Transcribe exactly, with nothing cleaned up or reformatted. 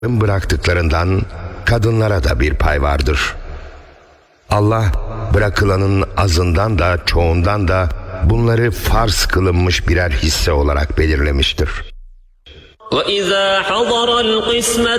bıraktıklarından kadınlara da bir pay vardır. Allah bırakılanın azından da çoğundan da bunları farz kılınmış birer hisse olarak belirlemiştir. وَإِذَا حَضَرَ الْقِسْمَةَ